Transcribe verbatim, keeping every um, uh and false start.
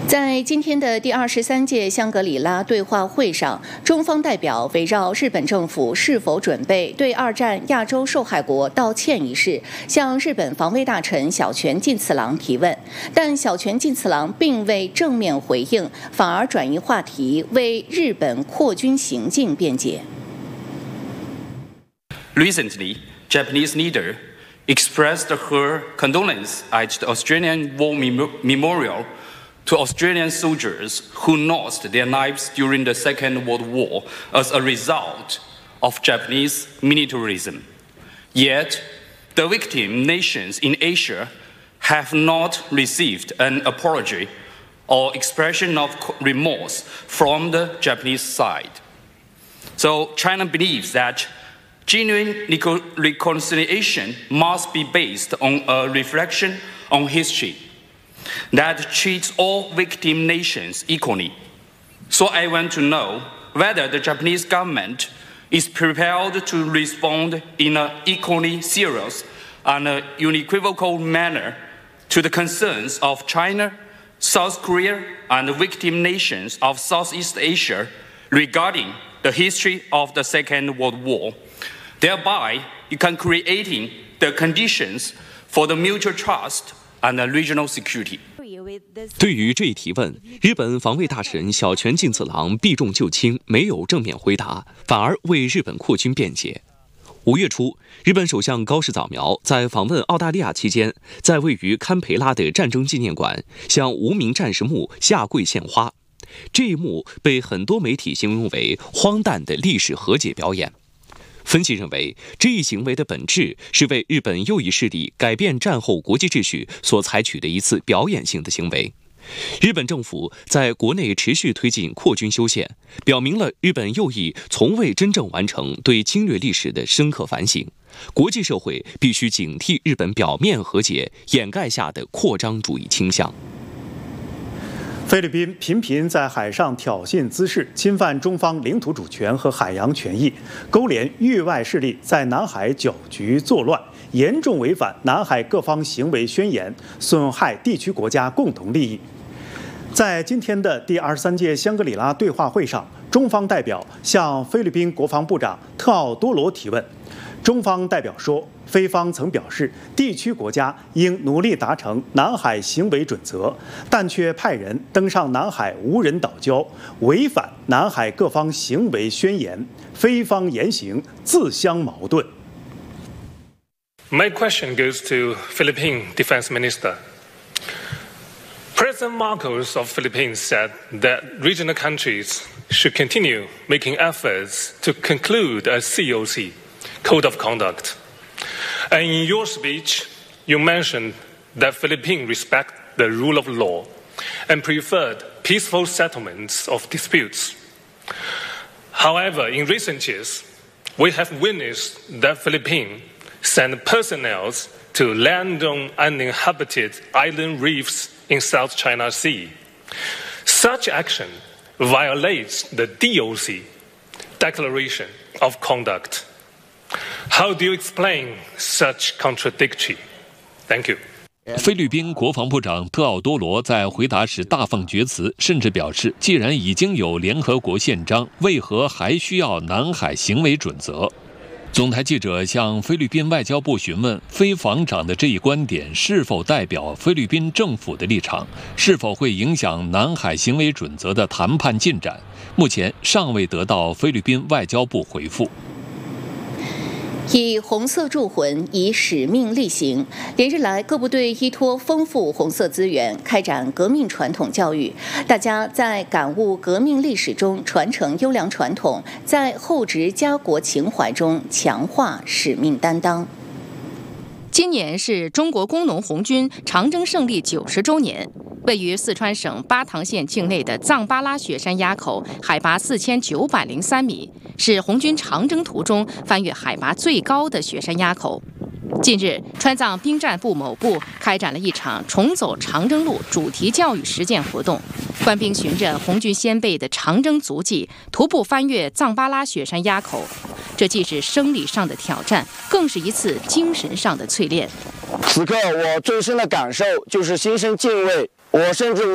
在今天的第二十三届香格里拉对话会上，中方代表围绕日本政府是否准备对二战亚洲受害国道歉一事，向日本防卫大臣小泉进次郎提问，但小泉进次郎并未正面回应，反而转移话题，为日本扩军行径辩解。 Recently, Japanese leader expressed her condolence at the Australian War Memorial to Australian soldiers who lost their lives during the Second World War as a result of Japanese militarism. Yet, the victim nations in Asia have not received an apology or expression of remorse from the Japanese side. So China believes that genuine reconciliation must be based on a reflection on history that treats all victim nations equally. So I want to know whether the Japanese government is prepared to respond in an equally serious and unequivocal manner to the concerns of China, South Korea, and the victim nations of Southeast Asia regarding the history of the Second World War. Thereby, you can create the conditions for the mutual trust and regional security. 对于这一提问，日本防卫大臣小泉进次郎避重就轻，没有正面回答，反而为日本扩军辩解。五月初，日本首相高市早苗在访问澳大利亚期间，在位于堪培拉的战争纪念馆向无名战士墓下跪献花，这一幕被很多媒体形容为荒诞的历史和解表演。分析认为，这一行为的本质是为日本右翼势力改变战后国际秩序所采取的一次表演性的行为。日本政府在国内持续推进扩军修宪，表明了日本右翼从未真正完成对侵略历史的深刻反省。国际社会必须警惕日本表面和解掩盖下的扩张主义倾向。 菲律宾频频在海上挑衅滋事，侵犯中方领土主权和海洋权益，勾连域外势力在南海搅局作乱，严重违反南海各方行为宣言，损害地区国家共同利益。在今天的第二十三届香格里拉对话会上，中方代表向菲律宾国防部长特奥多罗提问。中方代表说，菲方曾表示，地区国家应努力达成南海行为准则，但却派人登上南海无人岛礁，违反南海各方行为宣言，菲方言行自相矛盾。 My question goes to Philippine Defense Minister. President Marcos of Philippines said that regional countries should continue making efforts to conclude a C O C, Code of Conduct. And in your speech, you mentioned that Philippines respect the rule of law and preferred peaceful settlements of disputes. However, in recent years, we have witnessed that Philippines send personnel to land on uninhabited island reefs in South China Sea. Such action violates the D O C, Declaration of Conduct. How do you explain such contradiction? Thank you. 菲律宾国防部长特奥多罗在回答时大放厥词，甚至表示，既然已经有联合国宪章，为何还需要南海行为准则？总台记者向菲律宾外交部询问，菲防长的这一观点是否代表菲律宾政府的立场，是否会影响南海行为准则的谈判进展？目前尚未得到菲律宾外交部回复。 以红色铸魂，以使命力行。连日来，各部队依托丰富红色资源，开展革命传统教育。大家在感悟革命历史中传承优良传统，在厚植家国情怀中强化使命担当。 今年是中国工农红军长征胜利九十周年。位于四川省巴塘县境内的藏巴拉雪山垭口，海拔四千九百零三米，是红军长征途中翻越海拔最高的雪山垭口。近日，川藏兵站部某部开展了一场重走长征路主题教育实践活动，官兵循着红军先辈的长征足迹，徒步翻越藏巴拉雪山垭口。这既是生理上的挑战，更是一次精神上的淬炼。 此刻我最深的感受就是心生敬畏，我甚至